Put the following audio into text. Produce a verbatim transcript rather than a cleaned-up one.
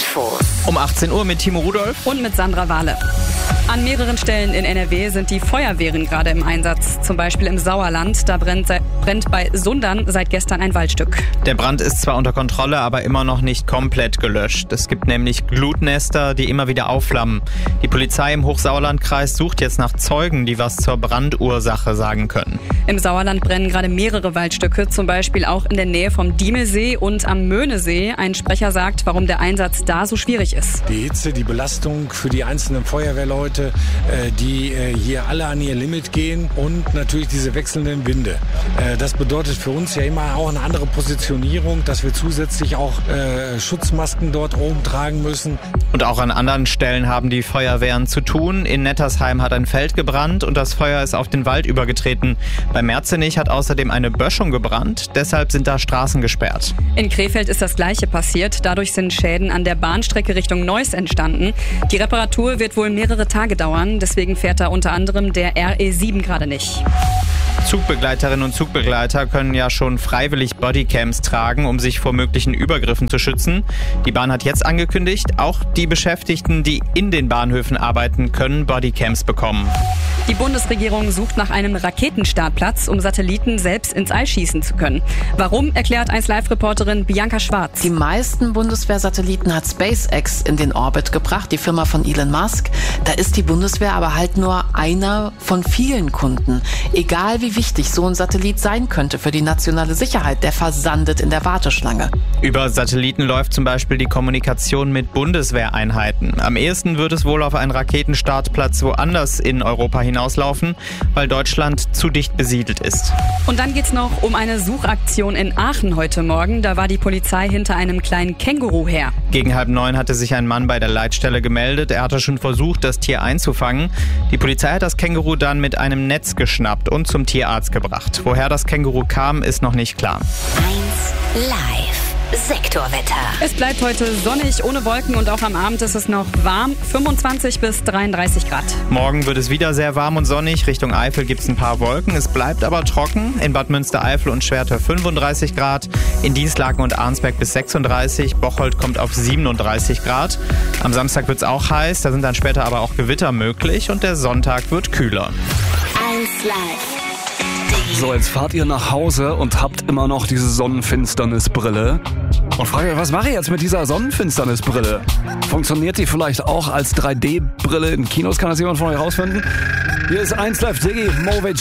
Infos. Um achtzehn Uhr mit Timo Rudolph und mit Sandra Wahle. An mehreren Stellen in N R W sind die Feuerwehren gerade im Einsatz. Zum Beispiel im Sauerland. Da brennt, brennt bei Sundern seit gestern ein Waldstück. Der Brand ist zwar unter Kontrolle, aber immer noch nicht komplett gelöscht. Es gibt nämlich Glutnester, die immer wieder aufflammen. Die Polizei im Hochsauerlandkreis sucht jetzt nach Zeugen, die was zur Brandursache sagen können. Im Sauerland brennen gerade mehrere Waldstücke, zum Beispiel auch in der Nähe vom Diemelsee und am Möhnesee. Ein Sprecher sagt, warum der Einsatz da so schwierig ist. Die Hitze, die Belastung für die einzelnen Feuerwehrleute, die hier alle an ihr Limit gehen und natürlich diese wechselnden Winde. Das bedeutet für uns ja immer auch eine andere Positionierung, dass wir zusätzlich auch Schutzmasken dort oben tragen müssen. Und auch an anderen Stellen haben die Feuerwehren zu tun. In Nettersheim hat ein Feld gebrannt und das Feuer ist auf den Wald übergetreten. Bei Merzenich hat außerdem eine Böschung gebrannt, deshalb sind da Straßen gesperrt. In Krefeld ist das Gleiche passiert. Dadurch sind Schäden an der Bahnstrecke Richtung Neuss entstanden. Die Reparatur wird wohl mehrere Tage dauern, deswegen fährt da unter anderem der R E sieben gerade nicht. Zugbegleiterinnen und Zugbegleiter können ja schon freiwillig Bodycams tragen, um sich vor möglichen Übergriffen zu schützen. Die Bahn hat jetzt angekündigt, auch die Beschäftigten, die in den Bahnhöfen arbeiten, können Bodycams bekommen. Die Bundesregierung sucht nach einem Raketenstartplatz, um Satelliten selbst ins All schießen zu können. Warum, erklärt eins Live-Reporterin Bianca Schwarz. Die meisten Bundeswehrsatelliten hat SpaceX in den Orbit gebracht, die Firma von Elon Musk. Da ist die Bundeswehr aber halt nur einer von vielen Kunden. Egal wie wichtig so ein Satellit sein könnte für die nationale Sicherheit, der versandet in der Warteschlange. Über Satelliten läuft zum Beispiel die Kommunikation mit Bundeswehreinheiten. Am ehesten wird es wohl auf einen Raketenstartplatz woanders in Europa hinauslaufen, weil Deutschland zu dicht besiedelt ist. Und dann geht's noch um eine Suchaktion in Aachen heute Morgen. Da war die Polizei hinter einem kleinen Känguru her. Gegen halb neun hatte sich ein Mann bei der Leitstelle gemeldet. Er hatte schon versucht, das Tier einzufangen. Die Polizei hat das Känguru dann mit einem Netz geschnappt und zum Tierarzt gebracht. Woher das Känguru kam, ist noch nicht klar. eins Live. Sektorwetter. Es bleibt heute sonnig, ohne Wolken und auch am Abend ist es noch warm. fünfundzwanzig bis dreiunddreißig Grad. Morgen wird es wieder sehr warm und sonnig. Richtung Eifel gibt es ein paar Wolken. Es bleibt aber trocken. In Bad Münstereifel und Schwerte fünfunddreißig Grad. In Dienstlaken und Arnsberg bis sechsunddreißig. Bocholt kommt auf siebenunddreißig Grad. Am Samstag wird es auch heiß. Da sind dann später aber auch Gewitter möglich. Und der Sonntag wird kühler. eins Live. So, jetzt fahrt ihr nach Hause und habt immer noch diese Sonnenfinsternisbrille. Und fragt euch, was mache ich jetzt mit dieser Sonnenfinsternisbrille? Funktioniert die vielleicht auch als drei D Brille in Kinos? Kann das jemand von euch rausfinden? Hier ist eins Live Diggi, Movic.